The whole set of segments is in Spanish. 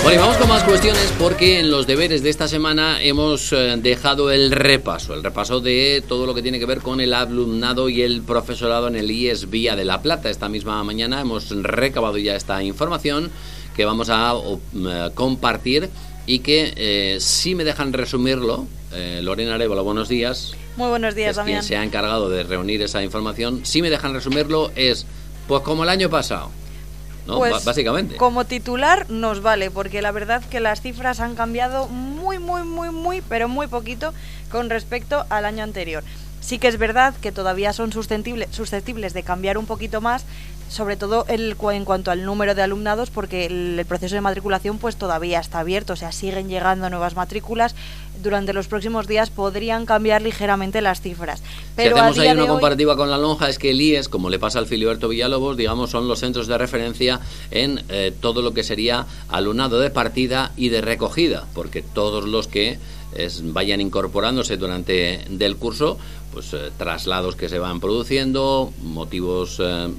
Bueno, y vamos con más cuestiones porque en los deberes de esta semana hemos dejado el repaso de todo lo que tiene que ver con el alumnado y el profesorado en el IES Vía de la Plata. Esta misma mañana hemos recabado ya esta información que vamos a compartir y que si me dejan resumirlo, Lorena Arévalo, buenos días. Muy buenos días, Damián. Quien se ha encargado de reunir esa información. Si me dejan resumirlo es pues como el año pasado. ¿No? Pues, básicamente. Como titular nos vale, porque la verdad que las cifras han cambiado muy, pero muy poquito con respecto al año anterior. Sí que es verdad que todavía son susceptibles de cambiar un poquito más, sobre todo en cuanto al número de alumnados, porque el proceso de matriculación pues todavía está abierto, o sea, siguen llegando nuevas matrículas. Durante los próximos días podrían cambiar ligeramente las cifras. Pero si hacemos ahí una comparativa con la lonja, es que el IES, como le pasa al Filiberto Villalobos, digamos, son los centros de referencia en todo lo que sería alumnado de partida y de recogida, porque todos los que vayan incorporándose durante del curso, pues traslados que se van produciendo, motivos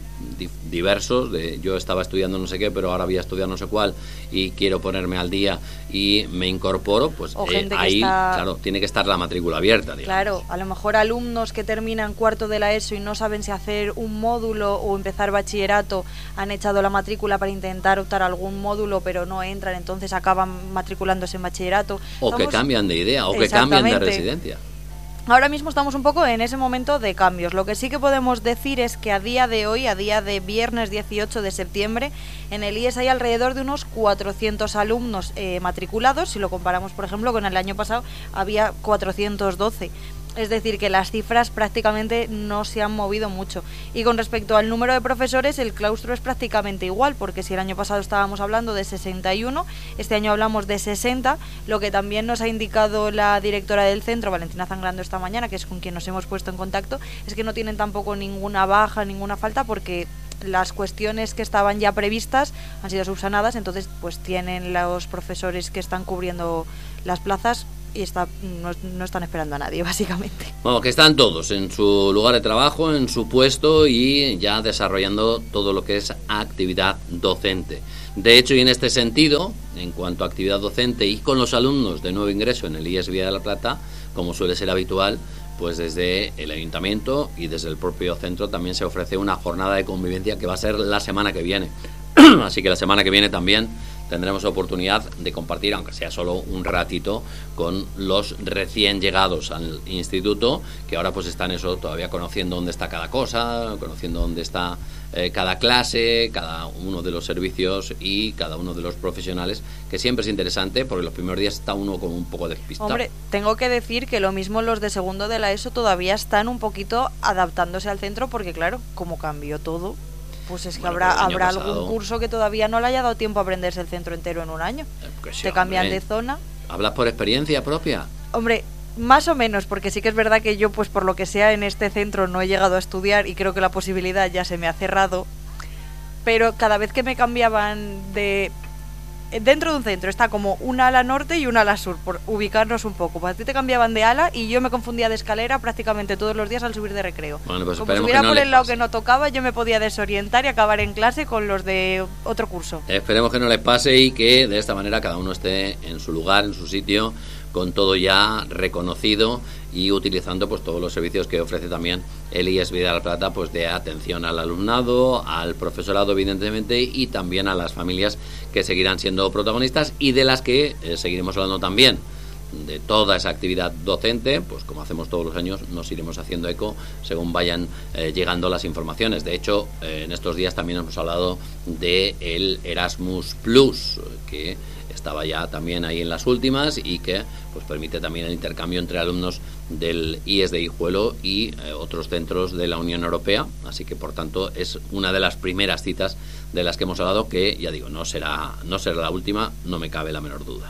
diversos, de yo estaba estudiando no sé qué, pero ahora voy a estudiar no sé cuál y quiero ponerme al día y me incorporo, pues ahí, claro, tiene que estar la matrícula abierta, digamos. Claro, a lo mejor alumnos que terminan cuarto de la ESO y no saben si hacer un módulo o empezar bachillerato, han echado la matrícula para intentar optar a algún módulo, pero no entran, entonces acaban matriculándose en bachillerato. O que cambian de idea, o que cambian de residencia. Ahora mismo estamos un poco en ese momento de cambios. Lo que sí que podemos decir es que a día de hoy, a día de viernes 18 de septiembre, en el IES hay alrededor de unos 400 alumnos matriculados. Si lo comparamos, por ejemplo, con el año pasado, había 412. Es decir, que las cifras prácticamente no se han movido mucho. Y con respecto al número de profesores, el claustro es prácticamente igual, porque si el año pasado estábamos hablando de 61, este año hablamos de 60, lo que también nos ha indicado la directora del centro, Valentina Zangrando, esta mañana, que es con quien nos hemos puesto en contacto, es que no tienen tampoco ninguna baja, ninguna falta, porque las cuestiones que estaban ya previstas han sido subsanadas, entonces pues tienen los profesores que están cubriendo las plazas y no están esperando a nadie, básicamente. Bueno, que están todos en su lugar de trabajo, en su puesto y ya desarrollando todo lo que es actividad docente. De hecho, y en este sentido, en cuanto a actividad docente y con los alumnos de nuevo ingreso en el IES Vía de la Plata, como suele ser habitual, pues desde el ayuntamiento y desde el propio centro también se ofrece una jornada de convivencia que va a ser la semana que viene. Así que la semana que viene también tendremos oportunidad de compartir, aunque sea solo un ratito, con los recién llegados al instituto, que ahora pues están todavía conociendo dónde está cada cosa, conociendo dónde está cada clase, cada uno de los servicios y cada uno de los profesionales, que siempre es interesante porque los primeros días está uno como un poco despistado. Hombre, tengo que decir que lo mismo los de segundo de la ESO todavía están un poquito adaptándose al centro, porque claro, como cambió todo, pues es que habrá algún curso que todavía no le haya dado tiempo a aprenderse el centro entero en un año. Sí, te cambian de zona. ¿Hablas por experiencia propia? Hombre, más o menos, porque sí que es verdad que yo, pues por lo que sea, en este centro no he llegado a estudiar y creo que la posibilidad ya se me ha cerrado. Pero cada vez que me cambiaban dentro de un centro está como una ala norte y una ala sur, por ubicarnos un poco. Pues a ti te cambiaban de ala y yo me confundía de escalera prácticamente todos los días al subir de recreo. Bueno, pues como si subiera por el lado que no tocaba, yo me podía desorientar y acabar en clase con los de otro curso. Esperemos que no les pase y que de esta manera cada uno esté en su lugar, en su sitio, con todo ya reconocido y utilizando pues todos los servicios que ofrece también el IES Vía de la Plata, pues de atención al alumnado, al profesorado evidentemente y también a las familias que seguirán siendo protagonistas y de las que seguiremos hablando también. De toda esa actividad docente, pues como hacemos todos los años, nos iremos haciendo eco según vayan llegando las informaciones. De hecho, en estos días también hemos hablado de el Erasmus Plus, que estaba ya también ahí en las últimas y que pues permite también el intercambio entre alumnos del IES de Guijuelo y otros centros de la Unión Europea. Así que, por tanto, es una de las primeras citas de las que hemos hablado que, ya digo, no será la última, no me cabe la menor duda.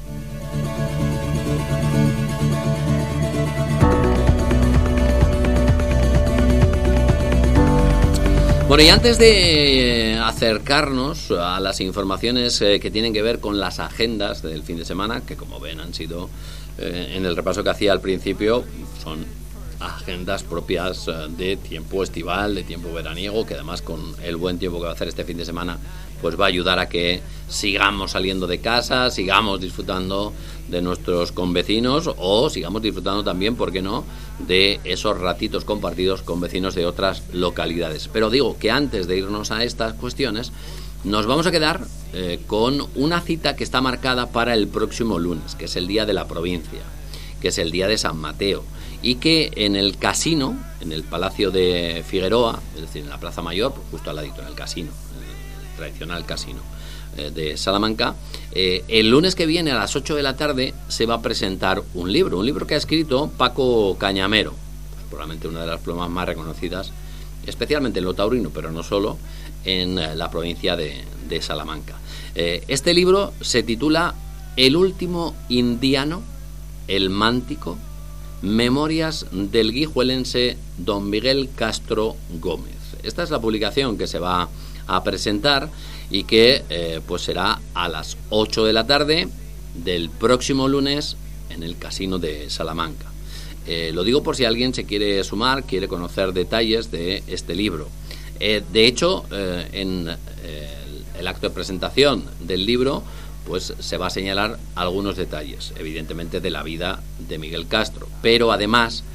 Bueno, y antes de acercarnos a las informaciones que tienen que ver con las agendas del fin de semana, que como ven han sido, en el repaso que hacía al principio, son agendas propias de tiempo estival, de tiempo veraniego, que además con el buen tiempo que va a hacer este fin de semana, pues va a ayudar a que sigamos saliendo de casa, sigamos disfrutando de nuestros convecinos o sigamos disfrutando también, ¿por qué no?, de esos ratitos compartidos con vecinos de otras localidades. Pero digo que antes de irnos a estas cuestiones, nos vamos a quedar con una cita que está marcada para el próximo lunes, que es el Día de la Provincia, que es el Día de San Mateo, y que en el casino, en el Palacio de Figueroa, es decir, en la Plaza Mayor, pues justo al ladito, en el casino, el tradicional casino de Salamanca, el lunes que viene a las 8 de la tarde se va a presentar un libro que ha escrito Paco Cañamero, pues probablemente una de las plumas más reconocidas, especialmente en lo taurino, pero no solo, en la provincia de Salamanca. Este libro se titula El último indiano, el mántico, Memorias del guijuelense don Miguel Castro Gómez. Esta es la publicación que se va a presentar y que pues será a las 8 de la tarde del próximo lunes en el Casino de Salamanca. Lo digo por si alguien se quiere sumar, quiere conocer detalles de este libro. De hecho, en el acto de presentación del libro pues se va a señalar algunos detalles, evidentemente, de la vida de Miguel Castro, pero además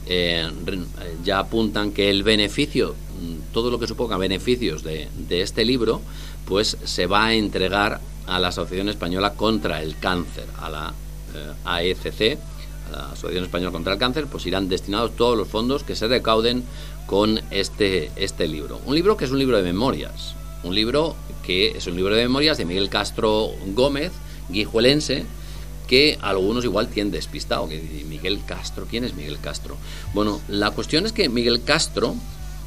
ya apuntan que el beneficio, todo lo que suponga beneficios de este libro, pues se va a entregar a la Asociación Española contra el Cáncer, a la AECC, a la Asociación Española contra el Cáncer, pues irán destinados todos los fondos que se recauden con este libro. Un libro que es un libro de memorias, un libro que es un libro de memorias de Miguel Castro Gómez, guijuelense, que algunos igual tienen despistado, que Miguel Castro, ¿quién es Miguel Castro? Bueno, la cuestión es que Miguel Castro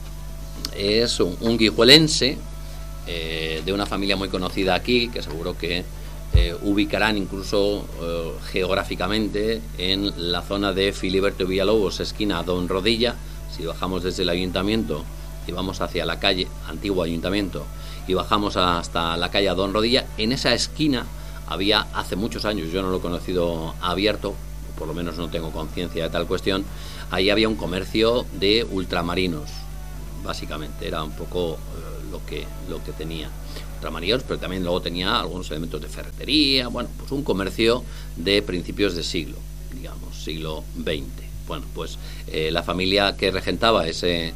es un guijuelense de una familia muy conocida aquí, que seguro que ubicarán incluso geográficamente en la zona de Filiberto Villalobos, esquina Don Rodilla. Si bajamos desde el ayuntamiento y vamos hacia la calle, antiguo ayuntamiento, y bajamos hasta la calle Don Rodilla, en esa esquina había hace muchos años, yo no lo he conocido abierto, por lo menos no tengo conciencia de tal cuestión, ahí había un comercio de ultramarinos, básicamente, era un poco lo que tenía, ultramarinos, pero también luego tenía algunos elementos de ferretería, bueno, pues un comercio de principios de siglo, digamos, siglo XX. Bueno, pues la familia que regentaba ese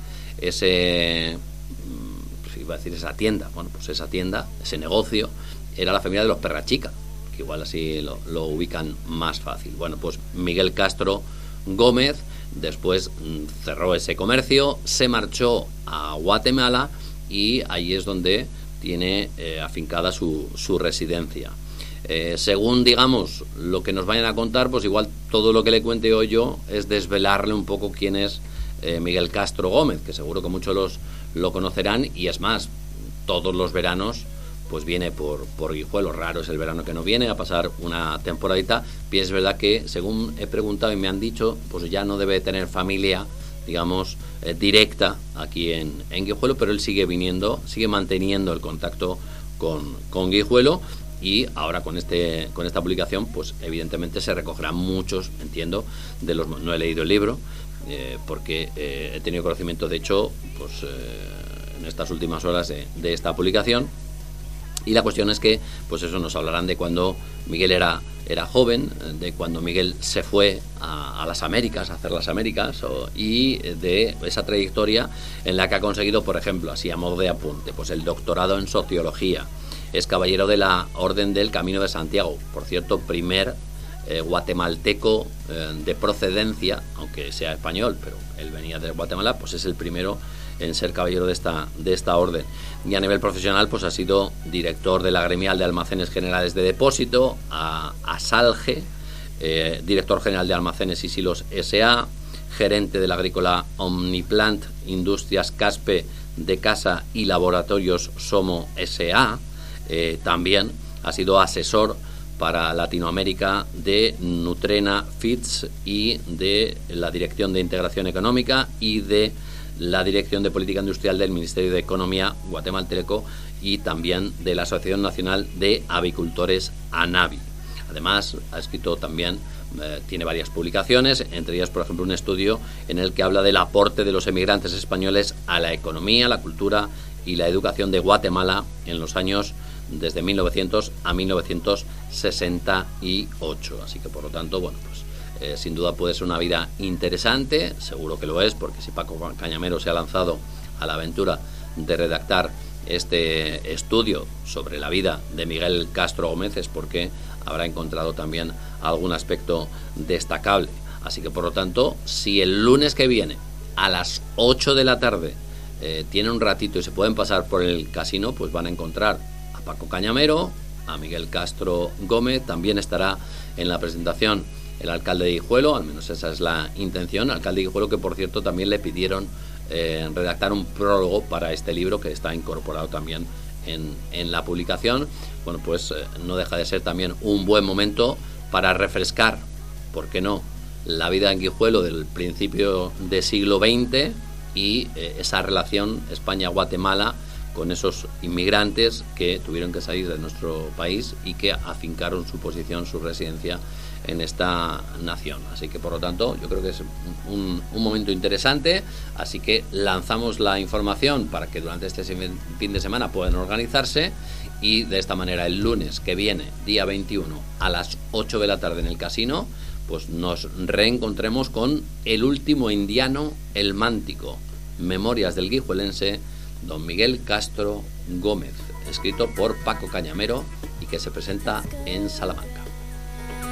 iba a decir esa tienda, bueno, pues esa tienda, ese negocio, era la familia de los Perrachica, que igual así lo ubican más fácil. Bueno, pues Miguel Castro Gómez después cerró ese comercio, se marchó a Guatemala y ahí es donde tiene afincada su residencia. Según, digamos, lo que nos vayan a contar, pues igual todo lo que le cuente hoy yo es desvelarle un poco quién es Miguel Castro Gómez, que seguro que muchos lo conocerán, y es más, todos los veranos pues viene por Guijuelo. Raro es el verano que no viene a pasar una temporadita, y es verdad que según he preguntado y me han dicho, pues ya no debe tener familia, digamos, directa aquí en Guijuelo, pero él sigue viniendo, sigue manteniendo el contacto con Guijuelo, y ahora con esta publicación pues evidentemente se recogerán muchos, entiendo, de los, no he leído el libro, porque he tenido conocimiento, de hecho, pues en estas últimas horas de esta publicación. Y la cuestión es que, pues eso, nos hablarán de cuando Miguel era joven, de cuando Miguel se fue a las Américas, a hacer las Américas, y de esa trayectoria en la que ha conseguido, por ejemplo, así a modo de apunte, pues el doctorado en Sociología. Es caballero de la Orden del Camino de Santiago, por cierto, primer guatemalteco de procedencia, aunque sea español, pero él venía de Guatemala, pues es el primero en ser caballero de esta orden. Y a nivel profesional pues ha sido director de la Gremial de Almacenes Generales de Depósito, a Salge, director general de Almacenes y Silos S.A., gerente de la agrícola Omniplant Industrias Caspe de Casa y Laboratorios Somo S.A., también ha sido asesor para Latinoamérica de Nutrena Feeds y de la Dirección de Integración Económica y de la Dirección de Política Industrial del Ministerio de Economía guatemalteco y también de la Asociación Nacional de Avicultores ANAVI. Además, ha escrito también, tiene varias publicaciones, entre ellas, por ejemplo, un estudio en el que habla del aporte de los emigrantes españoles a la economía, la cultura y la educación de Guatemala en los años desde 1900 a 1968. Así que, por lo tanto, bueno, pues sin duda puede ser una vida interesante, seguro que lo es, porque si Paco Cañamero se ha lanzado a la aventura de redactar este estudio sobre la vida de Miguel Castro Gómez, es porque habrá encontrado también algún aspecto destacable. Así que, por lo tanto, si el lunes que viene a las 8 de la tarde tienen un ratito y se pueden pasar por el casino, pues van a encontrar a Paco Cañamero, a Miguel Castro Gómez. También estará en la presentación el alcalde de Guijuelo, al menos esa es la intención, alcalde de Guijuelo, que por cierto también le pidieron redactar un prólogo para este libro, que está incorporado también en la publicación. Bueno, pues no deja de ser también un buen momento para refrescar, ¿por qué no?, la vida en Guijuelo del principio del siglo XX y esa relación España-Guatemala con esos inmigrantes que tuvieron que salir de nuestro país y que afincaron su posición, su residencia en esta nación. Así que, por lo tanto, yo creo que es un momento interesante. Así que lanzamos la información para que durante este fin de semana puedan organizarse, y de esta manera el lunes que viene, día 21, a las 8 de la tarde en el casino, pues nos reencontremos con El último indiano, el mántico, Memorias del guijuelense, don Miguel Castro Gómez, escrito por Paco Cañamero y que se presenta en Salamanca.